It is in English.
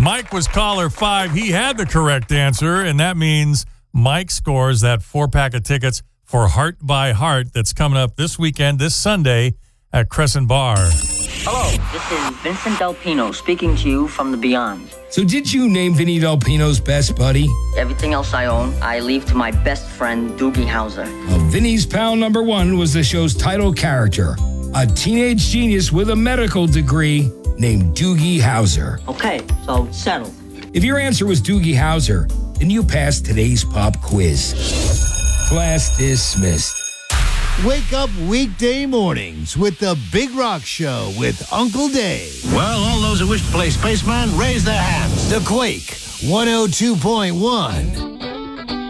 Mike was caller 5. He had the correct answer, and that means Mike scores that 4-pack of tickets for Heart by Heart that's coming up this weekend, this Sunday at Crescent Bar. Hello, this is Vincent Del Pino speaking to you from the Beyond. So did you name Vinny Del Pino's best buddy? Everything else I own, I leave to my best friend, Doogie Howser. Well, Vinny's pal number 1 was the show's title character, a teenage genius with a medical degree named Doogie Howser. Okay, so settled. If your answer was Doogie Howser, then you passed today's pop quiz. Class dismissed. Wake up weekday mornings with the Big Rock Show with Uncle Dave. Well, all those who wish to play Spaceman, raise their hands. The Quake 102.1.